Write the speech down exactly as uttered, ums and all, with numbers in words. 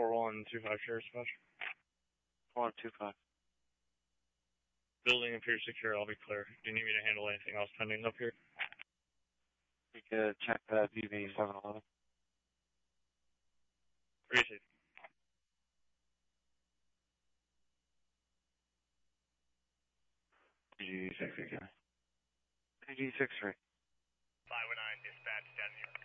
four one two five Sheriff's Dispatch. four one two five. Building appears secure, I'll be clear. Do you need me to handle anything else pending up here? You could check that V V seven eleven. Appreciate it. P G six three. P G six three. five oh nine, dispatch, down here.